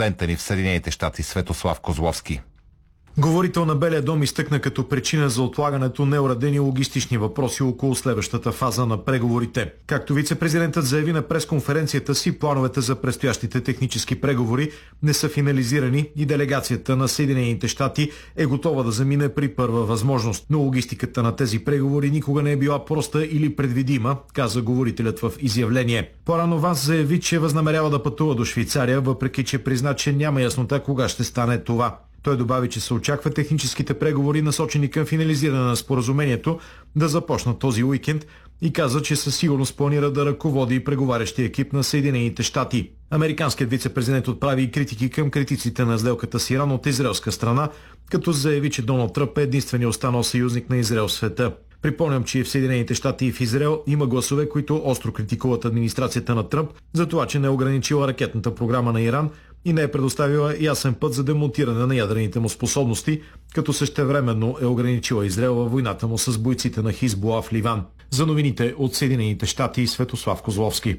кореспондента ни в Съединените щати Светослав Козловски. Говорител на Белия дом изтъкна като причина за отлагането неуредени логистични въпроси около следващата фаза на преговорите. Както вице-президентът заяви на пресконференцията си, плановете за предстоящите технически преговори не са финализирани и делегацията на Съединените щати е готова да замине при първа възможност. Но логистиката на тези преговори никога не е била проста или предвидима, каза говорителят в изявление. По-рано Ванс заяви, че възнамерява да пътува до Швейцария, въпреки че призна, че няма яснота кога ще стане това. Той добави, че се очаква техническите преговори, насочени към финализиране на споразумението, да започнат този уикенд и каза, че със сигурност планира да ръководи преговарящия екип на Съединените щати. Американският вице-президент отправи и критики към критиците на сделката с Иран от израелска страна, като заяви, че Доналд Тръмп е единственият останал съюзник на Израел в света. Припомням, че в Съединените щати и в Израел има гласове, които остро критикуват администрацията на Тръмп за това, че не е ограничила ракетната програма на Иран и не е предоставила ясен път за демонтиране на ядрените му способности, като същевременно е ограничила Израел във войната му с бойците на Хизбула в Ливан. За новините от Съединените щати и Светослав Козловски.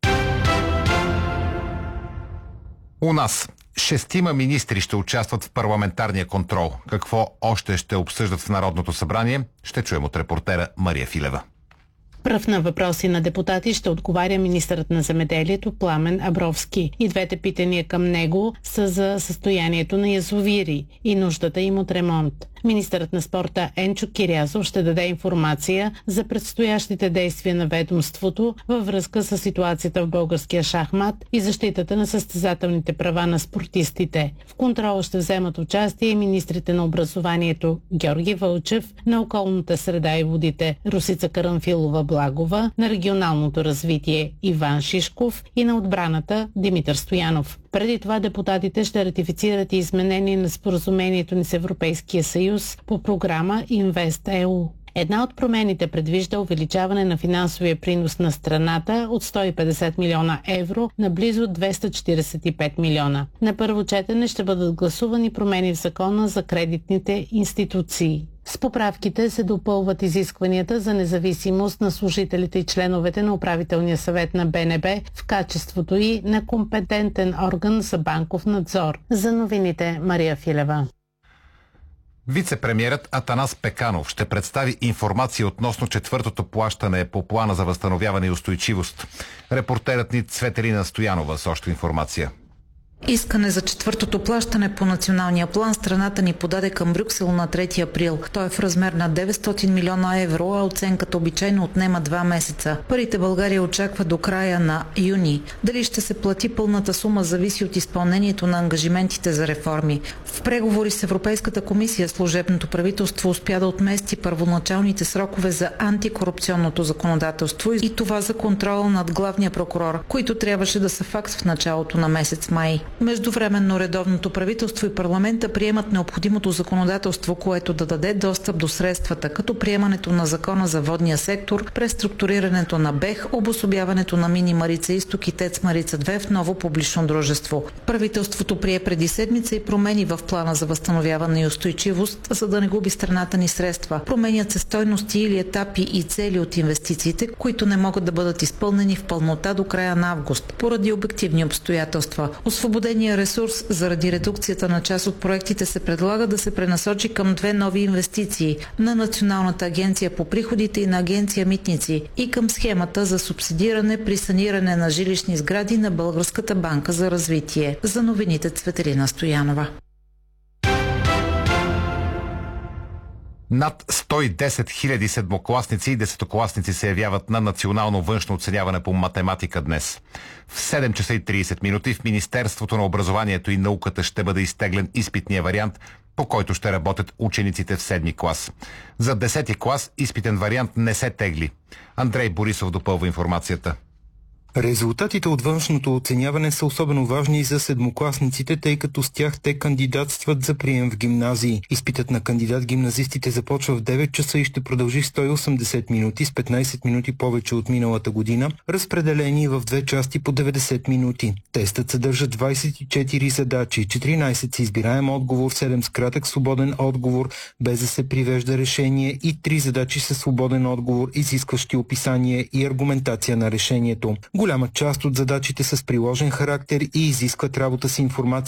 У нас 6 министри ще участват в парламентарния контрол. Какво още ще обсъждат в Народното събрание, ще чуем от репортера Мария Филева. Пръв на въпроси на депутати ще отговаря министърът на земеделието Пламен Абровски. И двете питания към него са за състоянието на язовири и нуждата им от ремонт. Министърът на спорта Енчо Кирязов ще даде информация за предстоящите действия на ведомството във връзка с ситуацията в българския шахмат и защитата на състезателните права на спортистите. В контрола ще вземат участие министрите на образованието Георги Вълчев, на околната среда и водите Росица Карамфилова-Благова, на регионалното развитие Иван Шишков и на отбраната Димитър Стоянов. Преди това депутатите ще ратифицират и изменение на споразумението ни с Европейския съюз по програма InvestEU. Една от промените предвижда увеличаване на финансовия принос на страната от 150 милиона евро на близо 245 милиона. На първо четене ще бъдат гласувани промени в закона за кредитните институции. С поправките се допълват изискванията за независимост на служителите и членовете на управителния съвет на БНБ в качеството и на компетентен орган за банков надзор. За новините Мария Филева. Вице-премиерът Атанас Пеканов ще представи информация относно четвъртото плащане по плана за възстановяване и устойчивост. Репортерът ни Цветелина Стоянова с още информация. Искане за четвъртото плащане по националния план страната ни подаде към Брюксел на 3 април. Той е в размер на 900 милиона евро, а оценката обичайно отнема 2 месеца. Парите България очаква до края на юни. Дали ще се плати пълната сума зависи от изпълнението на ангажиментите за реформи. В преговори с Европейската комисия служебното правителство успя да отмести първоначалните срокове за антикорупционното законодателство и това за контрола над главния прокурор, които трябваше да са факт в началото на месец май. Междувременно редовното правителство и парламента приемат необходимото законодателство, което да даде достъп до средствата, като приемането на закона за водния сектор, преструктурирането на БЕХ, обособяването на Мини Марица Изток и ТЕЦ Марица 2 в ново публично дружество. Правителството прие преди седмица и промени в плана за възстановяване и устойчивост, за да не губи страната ни средства. Променят се стойности или етапи и цели от инвестициите, които не могат да бъдат изпълнени в пълнота до края на август, поради обективни обстоятелства. Освободения ресурс заради редукцията на част от проектите се предлага да се пренасочи към 2 нови инвестиции на Националната агенция по приходите и на Агенция Митници и към схемата за субсидиране при саниране на жилищни сгради на Българската банка за развитие. За новините Цветелина Стоянова. Над 110 хиляди седмокласници и десетокласници се явяват на национално външно оценяване по математика днес. В 7 часа и 30 минути в Министерството на образованието и науката ще бъде изтеглен изпитния вариант, по който ще работят учениците в 7 клас. За 10 клас изпитен вариант не се тегли. Андрей Борисов допълва информацията. Резултатите от външното оценяване са особено важни и за седмокласниците, тъй като с тях те кандидатстват за прием в гимназии. Изпитът на кандидат-гимназистите започва в 9 часа и ще продължи 180 минути, с 15 минути повече от миналата година, разпределени в 2 части по 90 минути. Тестът съдържа 24 задачи, 14 с избираем отговор, 7 с кратък свободен отговор, без да се привежда решение и 3 задачи със свободен отговор, изискващи описание и аргументация на решението. Голяма част от задачите са с приложен характер и изискват работа с информация